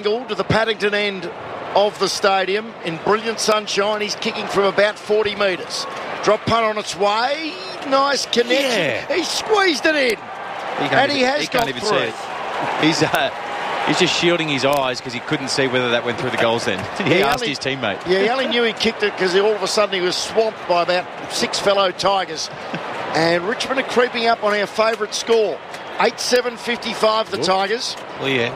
To the Paddington end of the stadium in brilliant sunshine. He's kicking from about 40 metres. Drop punt on its way. Nice connection. Yeah. He squeezed it in. He can't even see it. He's just shielding his eyes because he couldn't see whether that went through the goals then. He asked his teammate. Yeah, he only knew he kicked it because all of a sudden he was swamped by about 6 fellow Tigers. And Richmond are creeping up on our favourite score. 8-7-55 the Tigers. Oh, yeah.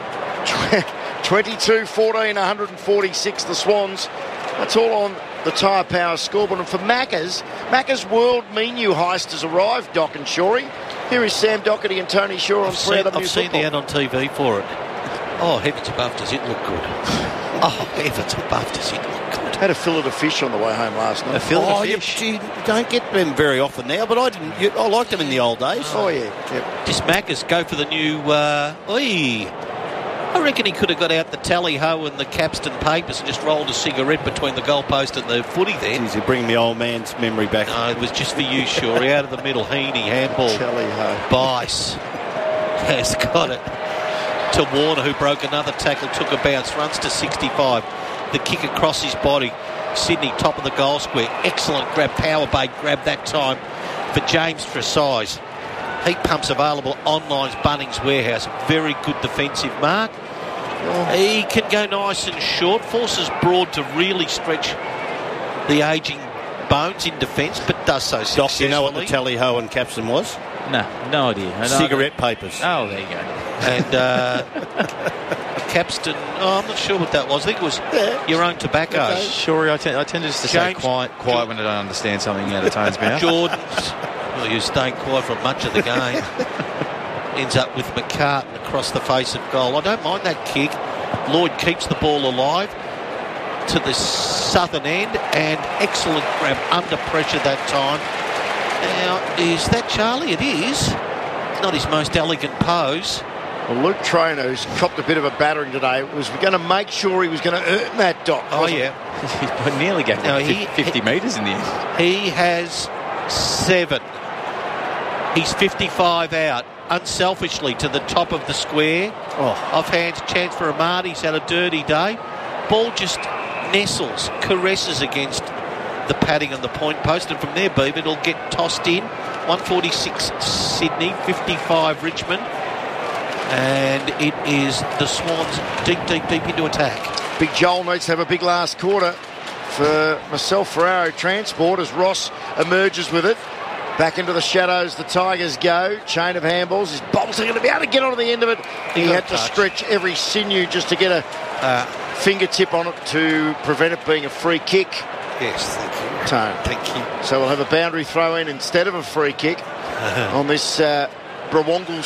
22-14, 146 the Swans. That's all on the Tyre Power scoreboard. And for Macca's World Menu Heist has arrived, Doc and Shorey. Here is Sam Doherty and Tony Shaw on 3AW I've seen the ad on TV for it. Oh, heavens above, does it look good? Oh, heavens above, does it look good? Had a fillet of fish on the way home last night. A fillet of fish? You don't get them very often now, but I liked them in the old days. Oh, yeah. Yep. Just Macca's go for the new... I reckon he could have got out the tally-ho and the Capstan papers and just rolled a cigarette between the goalpost and the footy there. He's bringing the old man's memory back. No, it was just for you, Shorey. Out of the middle, Heaney, handball. Tally-ho. Bice has got it to Warner, who broke another tackle, took a bounce, runs to 65. The kick across his body. Sydney, top of the goal square. Excellent grab, power bait grab that time for James Tresize. Heat pumps available online, Bunnings Warehouse. Very good defensive mark. He can go nice and short. Forces Broad to really stretch the ageing bones in defence, but does so successfully. Doc, you know what the tally-ho and Capstan was? No idea. Cigarette papers. Oh, there you go. And Capstan, I'm not sure what that was. I think it was your own tobacco. Okay. Sure, I tend just to stay quiet when I don't understand something out of Tone's mouth. Jordan's, well, you stayed quiet for much of the game. Ends up with McCartan across the face of goal. I don't mind that kick. Lloyd keeps the ball alive to the southern end, and excellent grab under pressure that time. Now, is that Charlie? It is. It's not his most elegant pose. Well, Luke Traynor, who's copped a bit of a battering today, was going to make sure he was going to earn that, Doc. Oh, yeah. He nearly got 50 metres in the end. He has 7. He's 55 out, unselfishly to the top of the square. Offhand chance for Amati. He's had a dirty day. Ball just nestles, caresses against the padding on the point post, and from there, Beaver, it'll get tossed in. 146 Sydney, 55 Richmond. And it is the Swans deep into attack. Big Joel needs to have a big last quarter for Marcel Ferraro Transport as Ross emerges with it. Back into the shadows the Tigers go. Chain of handballs. Is Bolton going to be able to get onto the end of it? He had to stretch every sinew just to get a fingertip on it to prevent it being a free kick. Yes, thank you. Tone. Thank you. So we'll have a boundary throw in instead of a free kick on this Brawongle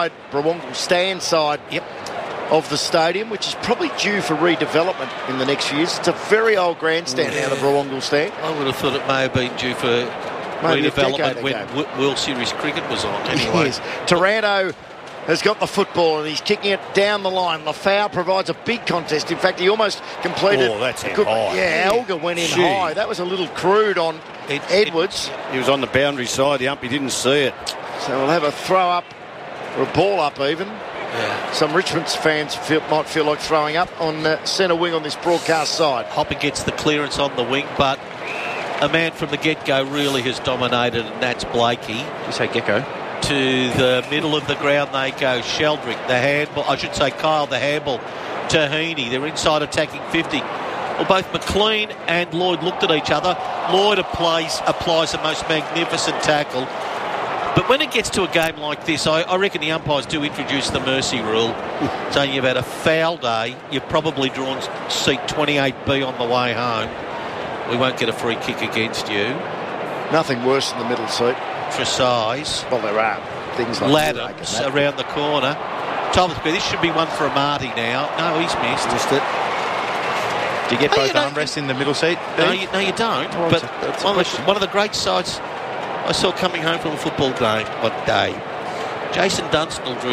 stand side of the stadium, which is probably due for redevelopment in the next few years. It's a very old grandstand now, the Brawongle stand. I would have thought it may have been due for redevelopment when World Series cricket was on. Anyway, Yes. Taranto has got the football and he's kicking it down the line. Lafau provides a big contest. In fact, he almost completed. Oh, that's a good, high. Yeah, Elgar went in high. That was a little crude on Edwards. He was on the boundary side. The umpy didn't see it. So we'll have a throw up, or a ball up even. Yeah. Some Richmond fans might feel like throwing up on centre wing on this broadcast side. Hopper gets the clearance on the wing, but a man from the get-go really has dominated, and that's Blakey. Did you say Gecko? To the middle of the ground they go. Sheldrick, the handball. I should say Kyle, the handball to Heaney. They're inside attacking 50. Well, both McLean and Lloyd looked at each other. Lloyd applies the most magnificent tackle. But when it gets to a game like this, I reckon the umpires do introduce the mercy rule, saying you've had a foul day. You've probably drawn seat 28B on the way home. We won't get a free kick against you. Nothing worse than the middle seat. Tresize. Well, there are things like Laddams around the corner. Thomas, this should be one for Amati now. No, he's missed. Missed it. Do you get both armrests in the middle seat? No, you don't. Oh, but that's one of the great sides I saw coming home from a football game one day, Jason Dunstall drew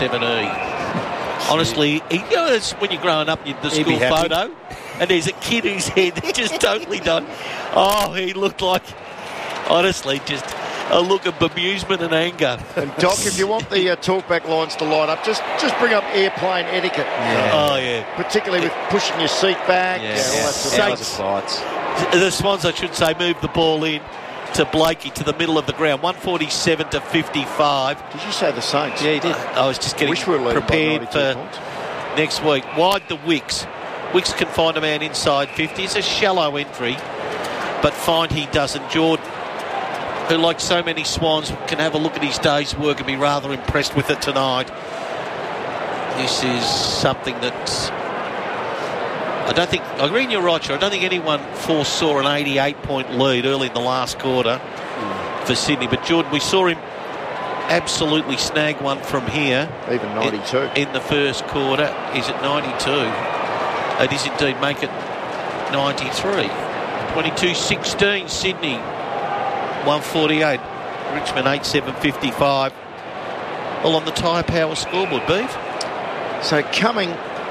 27E. Honestly, it's when you're growing up, the school photo, and there's a kid whose head just totally done. Oh, he looked like, honestly, just a look of bemusement and anger. And Doc, if you want the talkback lines to light up, just bring up airplane etiquette. Yeah. Oh, yeah. Particularly with pushing your seat back. Yeah, all that sort of stuff. The Swans, I should say, moved the ball in to Blakey to the middle of the ground, 147 to 55. Did you say the Saints? Yeah, he did. I was just getting Wish we were leading by prepared 92 for points. next week. Wide the Wicks. Wicks can find a man inside 50. It's a shallow entry, but find he doesn't. Jordan, who, like so many Swans, can have a look at his day's work and be rather impressed with it tonight. This is something that I don't think, I agree, you're right, I don't think anyone foresaw an 88-point lead early in the last quarter for Sydney. But Jordan, we saw him absolutely snag one from here. Even 92. In the first quarter. Is it 92? It is indeed, make it 93. 22-16, Sydney 148. Richmond 8-7-55. All on the Tyre Power scoreboard, Beef. So coming,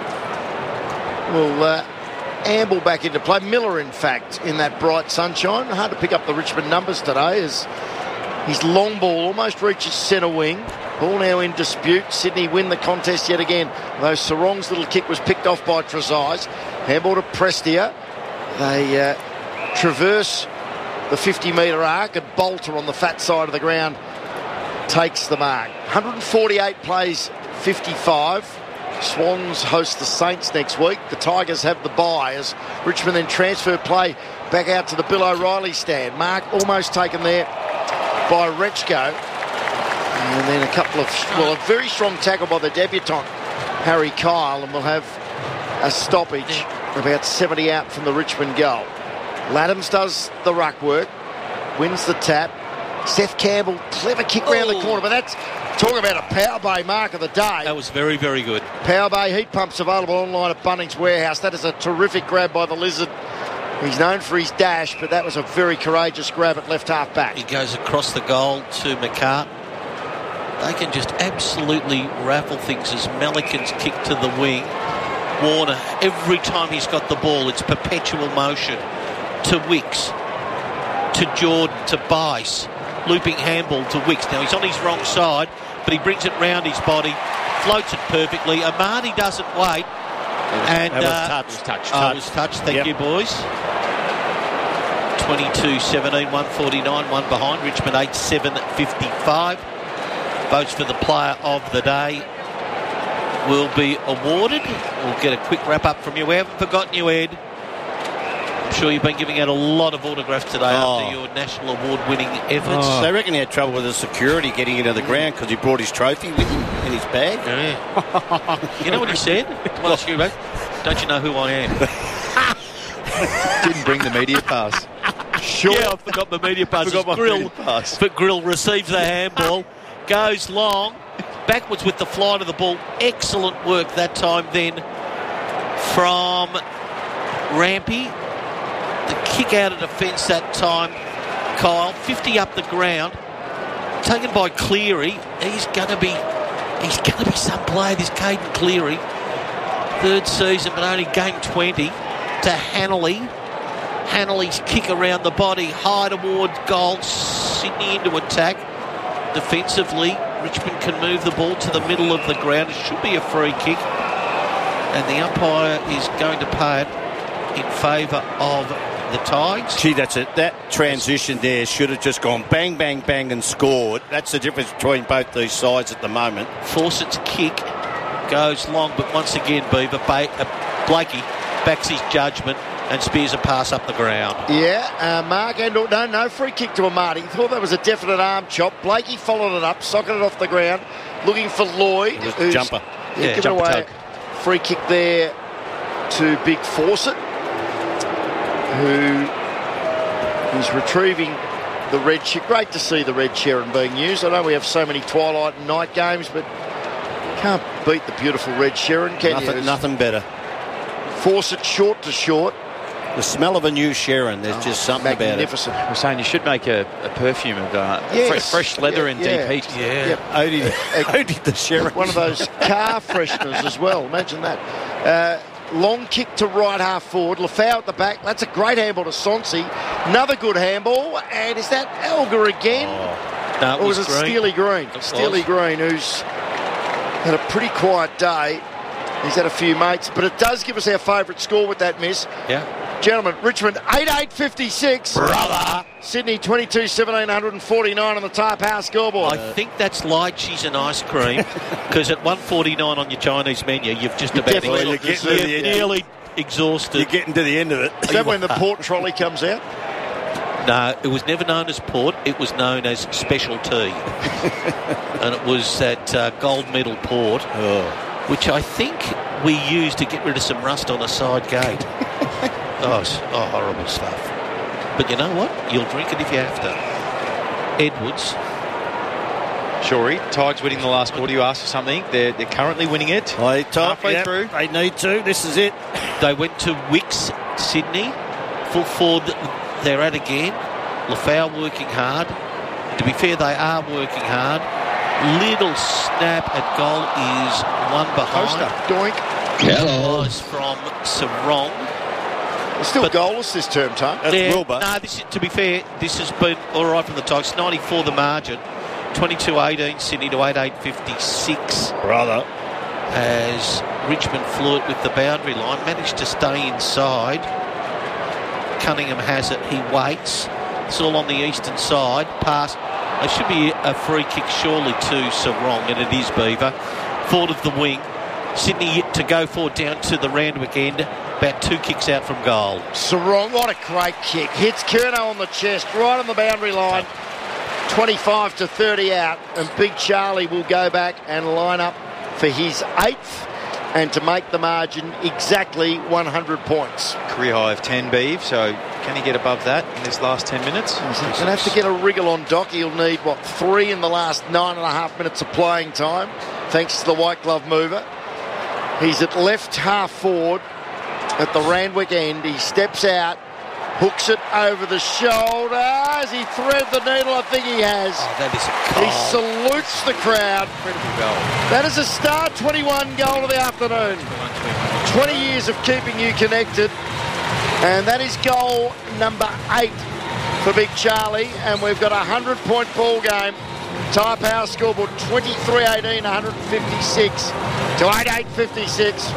will amble back into play. Miller, in fact, in that bright sunshine. Hard to pick up the Richmond numbers today as his long ball almost reaches centre wing. Ball now in dispute. Sydney win the contest yet again. Though Sarong's little kick was picked off by Trezise. Handball to Prestia. They traverse the 50-metre arc, and Bolter on the fat side of the ground takes the mark. 148 plays 55. Swans host the Saints next week. The Tigers have the bye as Richmond then transfer play back out to the Bill O'Reilly stand. Mark almost taken there by Rechko. And then a very strong tackle by the debutant, Harry Kyle, and we'll have a stoppage about 70 out from the Richmond goal. Laddams does the ruck work, wins the tap. Seth Campbell, clever kick round the corner, but that's, talk about a Power Bay mark of the day. That was very, very good. Power Bay heat pumps available online at Bunnings Warehouse. That is a terrific grab by the Lizard. He's known for his dash, but that was a very courageous grab at left half back. He goes across the goal to McCart. They can just absolutely raffle things as Melican's kick to the wing. Warner, every time he's got the ball, it's perpetual motion. To Wicks, to Jordan, to Bice. Looping handball to Wicks. Now he's on his wrong side, but he brings it round his body, floats it perfectly. Amadi doesn't wait. And It was touched. Thank you, boys. 22-17, 149, one behind. Richmond 8-7-55. Votes for the player of the day will be awarded. We'll get a quick wrap-up from you. We haven't forgotten you, Ed. I'm sure you've been giving out a lot of autographs today after your national award-winning efforts. They reckon he had trouble with the security getting into the ground because he brought his trophy with him in his bag. Yeah. You know what he said? Well, don't you know who I am? Didn't bring the media pass. Sure. Yeah, I forgot my media pass. But Grill receives the handball, goes long, backwards with the flight of the ball. Excellent work that time then from Rampy. The kick out of defence that time, Kyle, 50 up the ground, taken by Cleary. He's going to be some player, this Caden Cleary. Third season, but only game 20 to Hanley. Hanley's kick around the body, high towards goal, Sydney into attack. Defensively, Richmond can move the ball to the middle of the ground. It should be a free kick, and the umpire is going to pay it in favour of the Tigers. Gee, that's it. That transition there should have just gone bang, bang, bang and scored. That's the difference between both these sides at the moment. Fawcett's kick goes long, but once again, Beaver, Blakey backs his judgment and spears a pass up the ground. Yeah, Mark, and no free kick to Amadi. He thought that was a definite arm chop. Blakey followed it up, socketed it off the ground, looking for Lloyd. Who's jumper. Given jumper away tug. Free kick there to Big Fawcett, who is retrieving the red chair. Great to see the red Sharon being used. I know we have so many twilight and night games, but can't beat the beautiful red Sharon, can you? Nothing better. Fawcett short to short. The smell of a new Sharon, there's just something about it. Magnificent. We're saying you should make a perfume of Yes. fresh leather and Yeah. deep heat. Yeah. Yep. Odie the Sharon. One of those car fresheners as well. Imagine that. long kick to right half forward. Lafau at the back. That's a great handball to Sonsi. Another good handball. And is that Elgar again? No, Or was it Green. Steely Green? It Steely was. Green, who's had a pretty quiet day. He's had a few mates, but it does give us our favourite score with that miss. Yeah. Gentlemen, Richmond 88-56. Brother. Sydney 22-17, 149 on the Tyre Power scoreboard. I think that's lychees and ice cream, because at 149 on your Chinese menu, you've just about definitely you're getting to the end. nearly exhausted. You're getting to the end of it. Is that when the port trolley comes out? No, it was never known as port. It was known as special tea. And it was that gold medal port, which I think we used to get rid of some rust on a side gate. Horrible stuff. But you know what? You'll drink it if you have to. Edwards. Shorey, Tigers winning the last quarter. You asked for something. They're currently winning it. Halfway through. They need to. This is it. They went to Wicks, Sydney. Full forward, they're at again. Lafau working hard. To be fair, they are working hard. Little snap at goal is one behind. Doink. Was from Sarong. They're still goalless this term, Tom. That's Wilbur. No, to be fair, this has been all right from the Tigers. 94 the margin. 22-18 Sydney to 88-56. Brother. As Richmond flew it with the boundary line. Managed to stay inside. Cunningham has it. He waits. It's all on the eastern side. Pass. There should be a free kick surely to Sarong, and it is Beaver. Forward of the wing. Sydney to go forward down to the Randwick end. About 2 kicks out from goal. Sarong, what a great kick. Hits Curnow on the chest, right on the boundary line. 25-30 out. And Big Charlie will go back and line up for his 8th and to make the margin exactly 100 points. Career high of 10, Beeve. So can he get above that in this last 10 minutes? He's going to have to get a wriggle on Doc. He'll need, 3 in the last 9.5 minutes of playing time, thanks to the white glove mover. He's at left half forward at the Randwick end. He steps out, hooks it over the shoulder. As he thread the needle, I think he has. That is He salutes the crowd. Incredible goal. That is a star 21 goal of the afternoon. 20 years of keeping you connected. And that is goal number 8 for Big Charlie. And we've got a 100-point ball game. Tyre Power scoreboard 23-18, 156 to 88-56.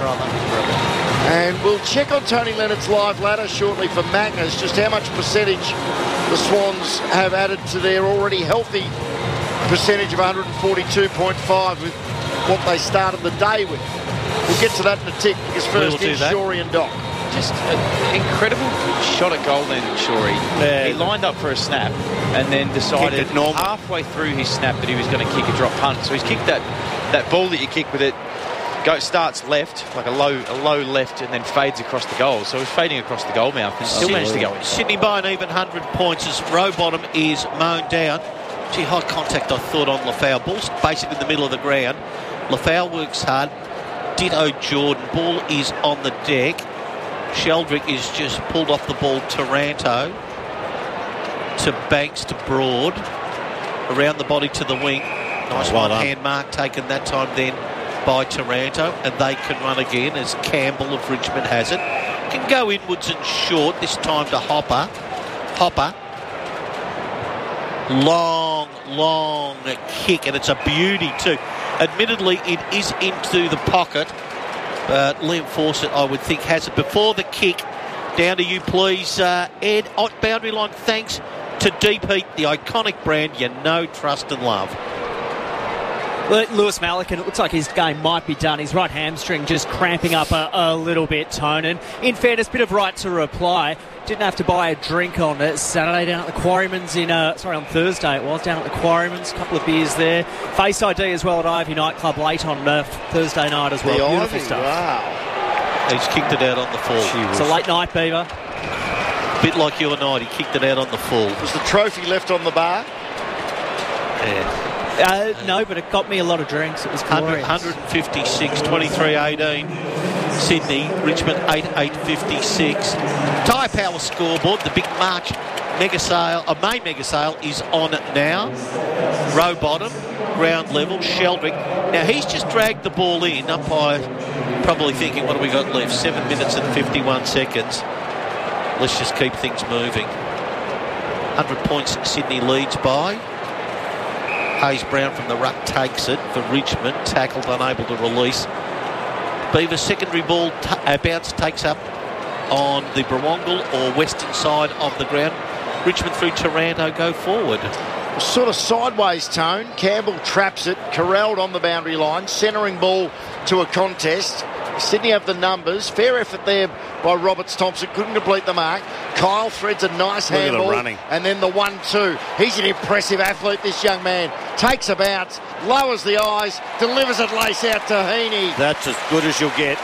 And we'll check on Tony Leonard's live ladder shortly for Magnus, just how much percentage the Swans have added to their already healthy percentage of 142.5 with what they started the day with. We'll get to that in a tick, because first is Shorey and Doc. Just an incredible shot at goal then, Shorey. He lined up for a snap and then decided halfway through his snap that he was going to kick a drop punt. So he's kicked that ball that you kick with it. Starts left, like a low left, and then fades across the goal. So he's fading across the goal mouth and still managed to go in. Sydney by an even 100 points as Rowbottom is mown down. Gee, high contact I thought on Lafau. Ball's basically in the middle of the ground. Lafau works hard. Ditto Jordan. Ball is on the deck. Sheldrick is just pulled off the ball. Taranto to Banks to Broad. Around the body to the wing. Nice one-hand mark taken that time then by Taranto, and they can run again as Campbell of Richmond has it. Can go inwards and short, this time to Hopper. Long kick, and it's a beauty too. Admittedly, it is into the pocket, but Liam Fawcett, I would think, has it before the kick. Down to you, please, Ed. Boundary line, thanks to Deep Heat, the iconic brand you know, trust and love. Lewis Malikan, it looks like his game might be done. His right hamstring just cramping up a little bit, Tone. And in fairness, bit of right to reply. Didn't have to buy a drink on Saturday down at the Quarryman's on Thursday it was, down at the Quarryman's. A couple of beers there. Face ID as well at Ivy Nightclub late on Thursday night as well. The Beautiful Ivy, stuff. Wow. He's kicked it out on the full. It's a late night, Beaver. Bit like your night, he kicked it out on the full. Was the trophy left on the bar? Yeah. No, but it got me a lot of drinks. It was glorious. 156, 23-18. Sydney, Richmond 88-56. Tyre Power scoreboard, the big March mega sale, May mega sale is on now. Row bottom, ground level, Sheldrick. Now he's just dragged the ball in, umpire Probably thinking, what have we got left? 7 minutes and 51 seconds. Let's just keep things moving. 100 points Sydney leads by. Hayes Brown from the ruck takes it for Richmond. Tackled, unable to release. Beaver secondary ball bounce takes up on the Barwongal or western side of the ground. Richmond through Taranto go forward. Sort of sideways tone. Campbell traps it, corralled on the boundary line, centering ball to a contest. Sydney have the numbers. Fair effort there by Roberts Thompson. Couldn't complete the mark. Kyle threads a nice handball. And then the 1-2. He's an impressive athlete, this young man. Takes a bounce, lowers the eyes, delivers it lace out to Heaney. That's as good as you'll get.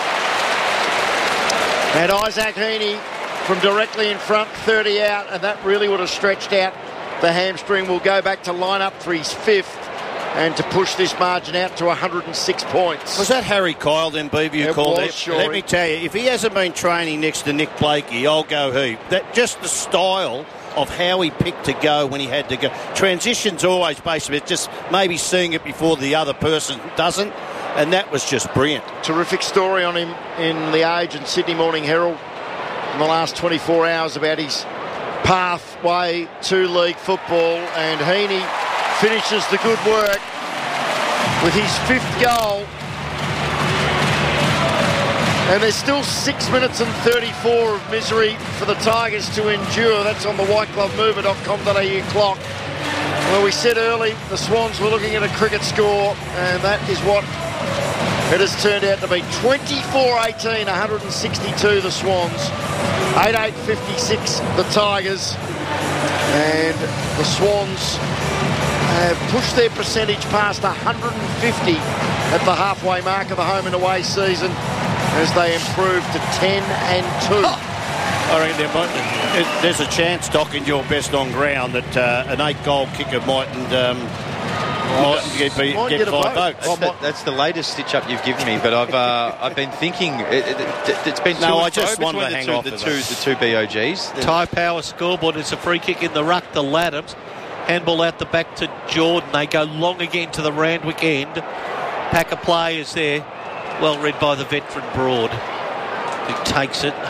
And Isaac Heaney from directly in front, 30 out, and that really would have stretched out the hamstring. Will go back to line up for his 5th and to push this margin out to 106 points. Was that Harry Kyle then, Beaver, you called it? Sure. Let me tell you, if he hasn't been training next to Nick Blakey, I'll go he. That just the style of how he picked to go when he had to go. Transition's always based on it, just maybe seeing it before the other person doesn't, and that was just brilliant. Terrific story on him in the Age and Sydney Morning Herald in the last 24 hours about his pathway to league football, and Heaney finishes the good work with his 5th goal. And there's still 6 minutes and 34 of misery for the Tigers to endure. That's on the whiteglovemover.com.au clock. Well, we said early the Swans were looking at a cricket score, and that is what it has turned out to be. 24-18, 162 the Swans. 88-56 the Tigers. And the Swans have pushed their percentage past 150 at the halfway mark of the home and away season as they improve to 10-2. I reckon there's a chance, Doc, in your best on ground that an 8-goal kicker mightn't get 5 votes. That's the latest stitch-up you've given me, but I've been thinking it's been no, I just wanted to hang off the two BOGs. Ty Power scoreboard. It's a free kick in the ruck to Laddams. Handball out the back to Jordan. They go long again to the Randwick end. Pack of players there. Well read by the veteran Broad, who takes it.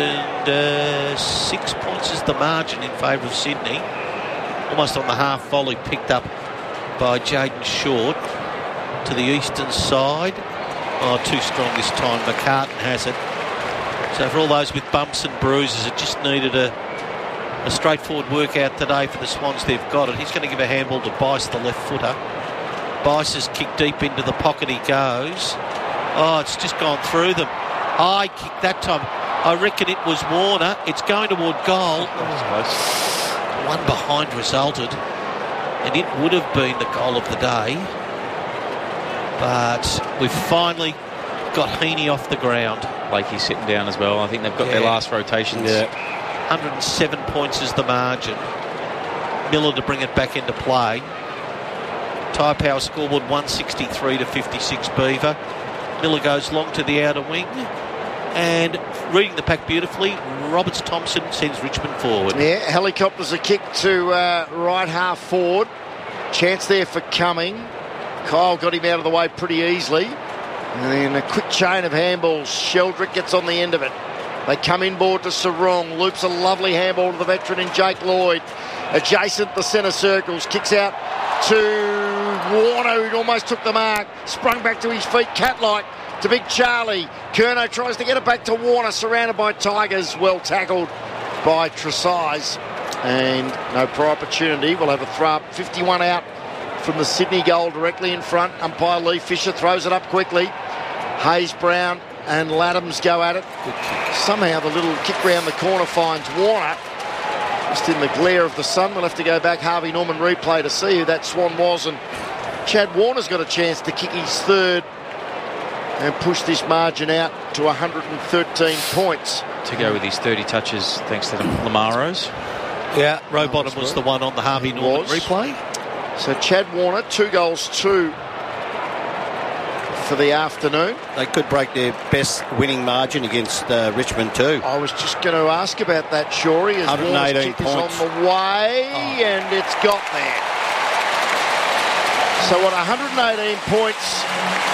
106 points is the margin in favour of Sydney. Almost on the half volley picked up by Jaden Short to the eastern side. Oh, too strong this time. McCartan has it. So for all those with bumps and bruises, it just needed a straightforward workout today for the Swans. They've got it. He's going to give a handball to Bice, the left footer. Bice has kicked deep into the pocket. He goes. Oh, it's just gone through them. High kick that time. I reckon it was Warner. It's going toward goal. One behind resulted, and it would have been the goal of the day. But we've finally got Heaney off the ground. Blakey's sitting down as well. I think they've got their last rotations. Yeah. 107 points is the margin. Miller to bring it back into play. Tyre Power scoreboard 163-56 Beaver. Miller goes long to the outer wing, and reading the pack beautifully, Roberts Thompson sends Richmond forward. Yeah, helicopters a kick to right half forward. Chance there for Cumming. Kyle got him out of the way pretty easily. And then a quick chain of handballs. Sheldrick gets on the end of it. They come inboard to Sarong. Loops a lovely handball to the veteran in Jake Lloyd. Adjacent the centre circles. Kicks out to Warner, who almost took the mark. Sprung back to his feet, cat-like, to Big Charlie. Curnow tries to get it back to Warner, surrounded by Tigers. Well tackled by Tresize. And no prior opportunity. We'll have a throw up. 51 out from the Sydney goal directly in front. Umpire Lee Fisher throws it up quickly. Hayes Brown and Laddams go at it. Somehow the little kick round the corner finds Warner. Just in the glare of the sun. We'll have to go back Harvey Norman replay to see who that Swan was. And Chad Warner's got a chance to kick his 3rd and push this margin out to 113 points. To go with his 30 touches thanks to the Lamaros. Yeah, Rowbottom was the one on the Harvey Norman replay. So Chad Warner, 2 goals, 2 for the afternoon. They could break their best winning margin against Richmond too. I was just going to ask about that, Shorey, as Warner's kick points. is on the way, and it's got there. So 118 points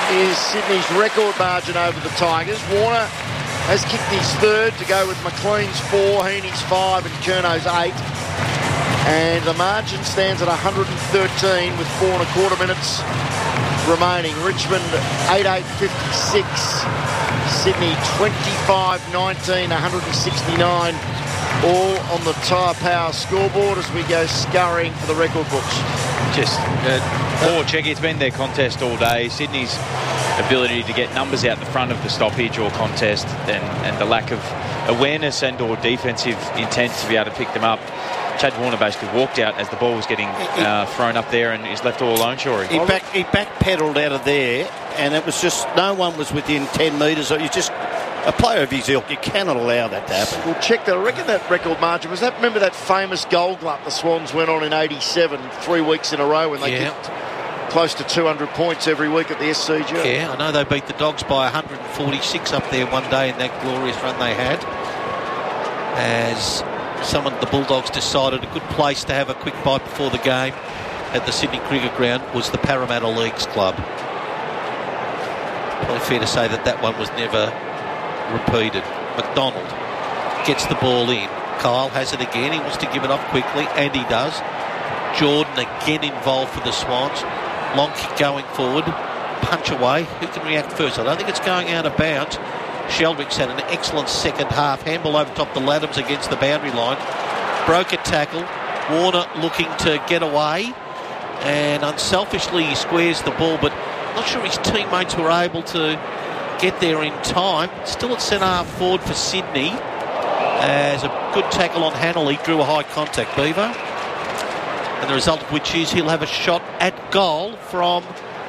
is Sydney's record margin over the Tigers. Warner has kicked his third to go with McLean's 4, Heaney's 5 and Curno's 8. And the margin stands at 113 with 4 1/4 minutes remaining. Richmond 88-56. Sydney 25-19, 169. All on the Tyre Power scoreboard as we go scurrying for the record books. Just poor Checky. It's been their contest all day. Sydney's ability to get numbers out the front of the stoppage or contest and the lack of awareness and or defensive intent to be able to pick them up. Chad Warner basically walked out as the ball was getting thrown up there and is left all alone, Shorey. He backpedalled out of there, and it was just no one was within 10 metres. You just a player of his ilk, you cannot allow that to happen. We'll check that. I reckon that record margin was that. Remember that famous goal glut the Swans went on in '87, 3 weeks in a row when they kicked close to 200 points every week at the SCG. Yeah, I know they beat the Dogs by 146 up there one day in that glorious run they had. As some of the Bulldogs decided a good place to have a quick bite before the game at the Sydney Cricket Ground was the Parramatta Leagues Club. Probably fair to say that one was never repeated. McDonald gets the ball in. Kyle has it again. He wants to give it up quickly, and he does. Jordan again involved for the Swans. Long kick going forward. Punch away. Who can react first? I don't think it's going out of bounds. Sheldrick's had an excellent second half. Handball over top the Laddams against the boundary line. Broke a tackle. Warner looking to get away. And unselfishly he squares the ball, but not sure his teammates were able to get there in time. Still at centre half forward for Sydney. As a good tackle on Hanley drew a high contact, Beaver. And the result of which is he'll have a shot at goal from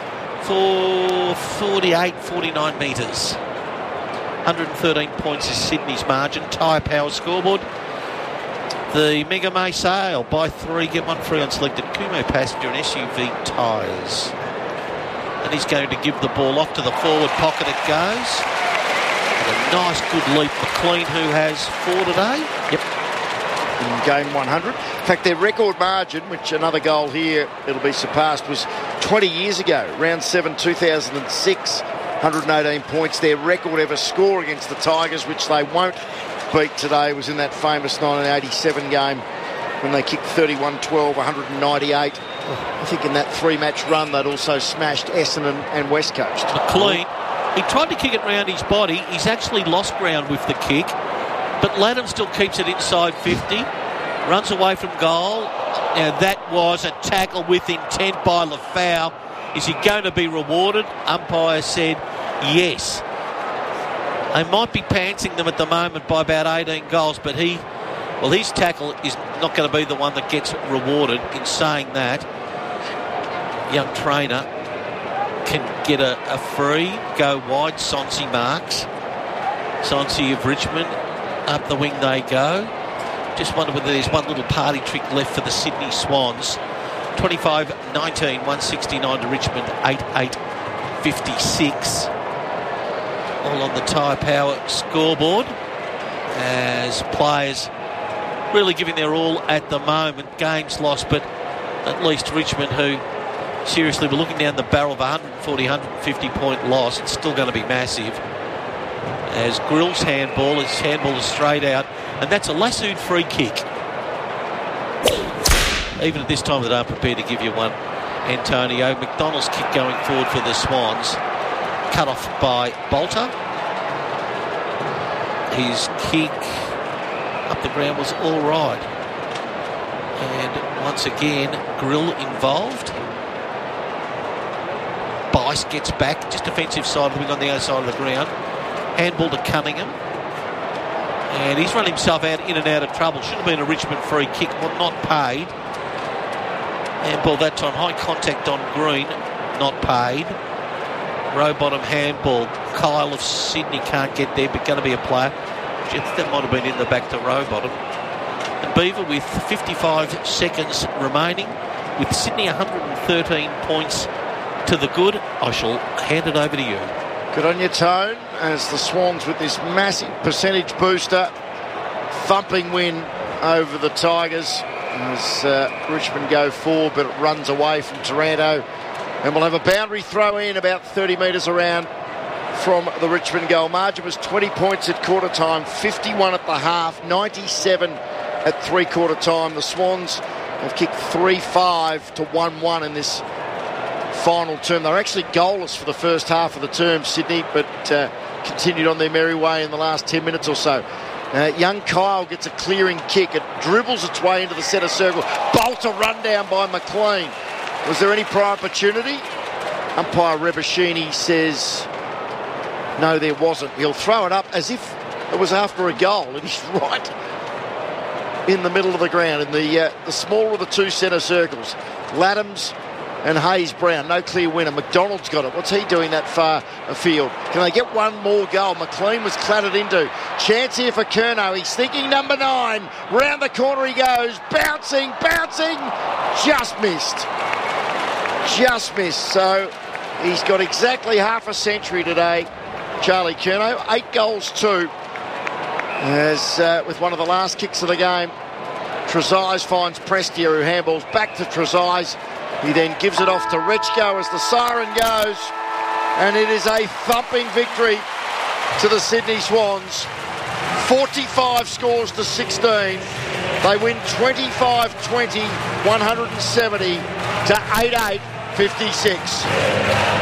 49 metres. 113 points is Sydney's margin. Tyre Power scoreboard. The Mega May sale. Buy 3, get 1 free on selected Kumo passenger and SUV tyres. And he's going to give the ball off to the forward pocket. It goes. And a nice good leap. McLean, who has 4 today. Yep. In game 100. In fact, their record margin, which another goal here, it'll be surpassed, was 20 years ago. Round 7, 2006. 118 points. Their record ever score against the Tigers, which they won't beat today, was in that famous 1987 game when they kicked 31-12, 198. I think in that 3-match run they'd also smashed Essendon and West Coast. McLean, he tried to kick it round his body. He's actually lost ground with the kick, but Laddam still keeps it inside 50. Runs away from goal. Now that was a tackle with intent by Lafau. Is he going to be rewarded? Umpire said yes. They might be pantsing them at the moment by about 18 goals, but his tackle is not going to be the one that gets rewarded. In saying that, young trainer can get a free, go wide. Sonsi marks. Sonsi of Richmond. Up the wing they go. Just wonder whether there's one little party trick left for the Sydney Swans. 25-19, 169 to Richmond, 88-56. All on the Tyre Power scoreboard as players really giving their all at the moment. Games lost, but at least Richmond, who seriously were looking down the barrel of 140, 150 point loss, it's still going to be massive. As Grill's handball is straight out, and that's a lassoed free kick. Even at this time, they aren't prepared to give you one. Antonio McDonald's kick going forward for the Swans. Cut off by Bolter. His kick up the ground was all right. And once again, Grill involved. Bice gets back, just defensive side of the wing on the other side of the ground. Handball to Cunningham. And he's run himself out in and out of trouble. Should have been a Richmond free kick, but not paid. Handball that time, high contact on Green, not paid. Row bottom handball. Kyle of Sydney can't get there, but going to be a player. That might have been in the back to row bottom. And Beaver with 55 seconds remaining, with Sydney 113 points to the good. I shall hand it over to you. Good on your Tone, as the Swans with this massive percentage booster, thumping win over the Tigers. As Richmond go forward, but it runs away from Taranto And we'll have a boundary throw in about 30 metres around from the Richmond goal. Margin was 20 points at quarter time, 51 at the half, 97 at three-quarter time. The Swans have kicked 3-5 to 1-1 in this final term. They're actually goalless for the first half of the term, Sydney, but continued on their merry way in the last 10 minutes or so. Young Kyle gets a clearing kick. It dribbles its way into the centre circle. Bolter run down by McLean. Was there any prior opportunity? Umpire Rebashini says no, there wasn't. He'll throw it up as if it was after a goal, and he's right in the middle of the ground, in the smaller of the two centre circles. Laddams and Hayes Brown, no clear winner. McDonald's got it. What's he doing that far afield? Can they get one more goal? McLean was clattered into. Chance here for Curnow. He's thinking number 9. Round the corner he goes. Bouncing. Just missed. So he's got exactly half a century today, Charlie Curnow. 8 goals, 2. As with one of the last kicks of the game, Trezise finds Prestia, who handballs back to Trezise. He then gives it off to Rechko as the siren goes, and it is a thumping victory to the Sydney Swans. 45 scores to 16. They win 25-20, 170 to 88-56.